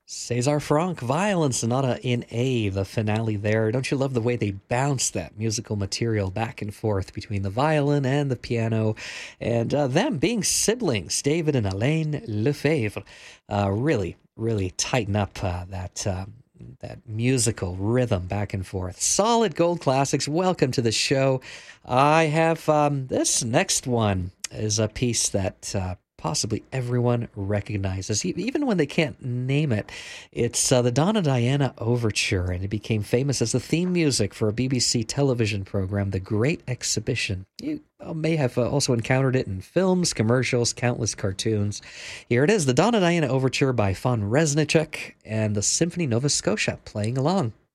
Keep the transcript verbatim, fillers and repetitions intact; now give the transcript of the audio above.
Cesar Franck, Violin Sonata in A, the finale there. Don't you love the way they bounce that musical material back and forth between the violin and the piano, and uh, them being siblings, David and Alain Lefebvre, uh, really, really tighten up uh, that uh, that musical rhythm back and forth. Solid gold classics. Welcome to the show. I have um, this next one is a piece that. Uh, possibly everyone recognizes, e- even when they can't name it. It's uh, the Donna Diana Overture, and it became famous as the theme music for a B B C television program, The Great Exhibition. You uh, may have uh, also encountered it in films, commercials, countless cartoons. Here it is, the Donna Diana Overture by von Reznicek and the Symphony Nova Scotia playing along.